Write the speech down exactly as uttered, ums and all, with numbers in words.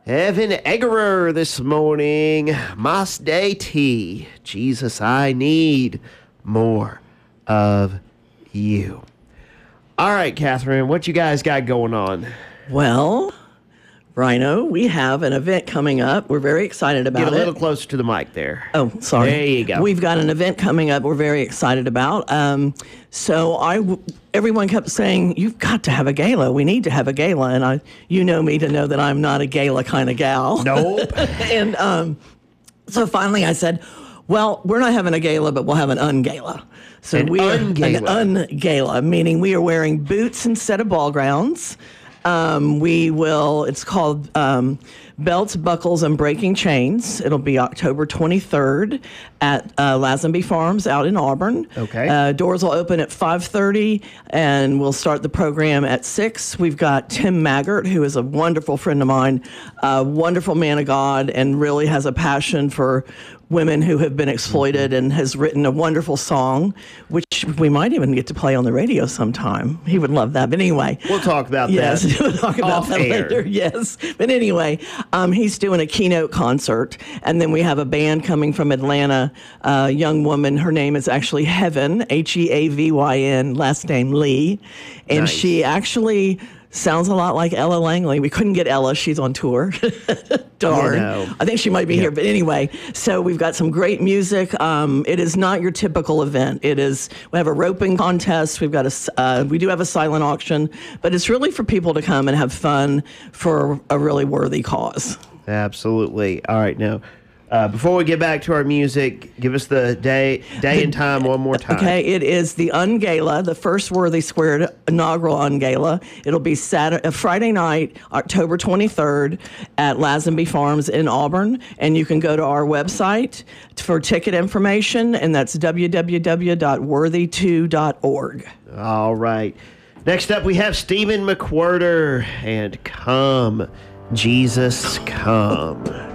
Evan Eggerer this morning. Moss Day Tea. Jesus, I need more of you. All right, Catherine, what you guys got going on? Well, Rhino, we have an event coming up. We're very excited about it. Get a little closer to the mic there. Oh, sorry. There you go. We've got an event coming up we're very excited about. Um, so I, everyone kept saying, you've got to have a gala. We need to have a gala. And I, you know me to know that I'm not a gala kind of gal. Nope. and um, so finally I said, well, we're not having a gala, but we'll have an ungala. So An we are ungala. an ungala, meaning we are wearing boots instead of ball gowns. Um, we will, it's called um, Belts, Buckles, and Breaking Chains. It'll be October twenty-third at uh, Lazenby Farms out in Auburn. Okay. Uh, doors will open at five thirty, and we'll start the program at six. We've got Tim Maggart, who is a wonderful friend of mine, a wonderful man of God, and really has a passion for women who have been exploited, and has written a wonderful song, which we might even get to play on the radio sometime. He would love that. But anyway. We'll talk about yes, that. Yes, we'll talk about off that air. later. Yes. But anyway, um, he's doing a keynote concert. And then we have a band coming from Atlanta, a young woman. Her name is actually Heaven, H E A V Y N, last name Lee. And Nice. she actually sounds a lot like Ella Langley. We couldn't get Ella. She's on tour. Darn. You know. I think she might be Yeah. here. But anyway, so we've got some great music. Um, it is not your typical event. It is, we have a roping contest. We've got a, s- uh, we do have a silent auction, but it's really for people to come and have fun for a really worthy cause. Absolutely. All right, now, uh, before we get back to our music, give us the day, day and time one more time. Okay, it is the Ungala, the first Worthy Squared inaugural Ungala. It'll be Saturday, uh, Friday night, October twenty-third at Lazenby Farms in Auburn. And you can go to our website for ticket information, and that's w w w dot worthy two dot org. All right. Next up, we have Stephen McWhirter and Come, Jesus, Come.